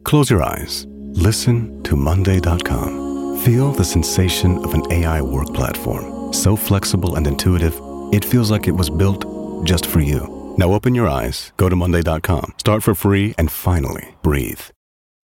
Close your eyes. Listen to Monday.com. Feel the sensation of an AI work platform. So flexible and intuitive, it feels like it was built just for you. Now open your eyes, go to Monday.com, start for free, and finally breathe.